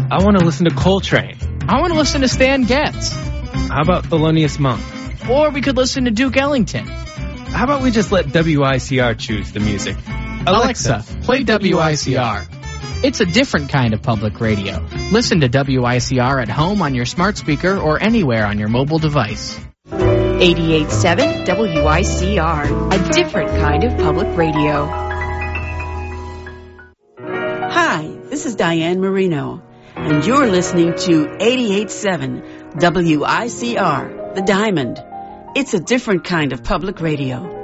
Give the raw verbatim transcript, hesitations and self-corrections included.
I want to listen to Coltrane. I want to listen to Stan Getz. How about Thelonious Monk? Or we could listen to Duke Ellington. How about we just let W I C R choose the music? Alexa, Alexa play W I C R. It's a different kind of public radio. Listen to W I C R at home on your smart speaker or anywhere on your mobile device. eighty-eight point seven W I C R, a different kind of public radio. Hi, this is Diane Marino, and you're listening to eighty-eight point seven W I C R, The Diamond. It's a different kind of public radio.